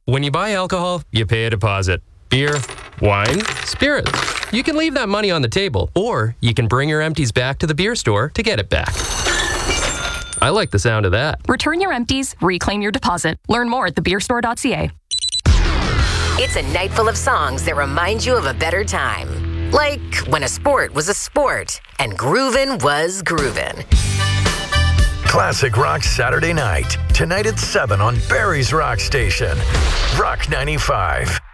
When you buy alcohol, you pay a deposit. Beer, wine, spirits. You can leave that money on the table, or you can bring your empties back to the beer store to get it back. I like the sound of that. Return your empties, reclaim your deposit. Learn more at thebeerstore.ca. It's a night full of songs that remind you of a better time. Like when a sport was a sport and groovin' was groovin'. Classic Rock Saturday night. Tonight at 7 on Barry's Rock Station. Rock 95.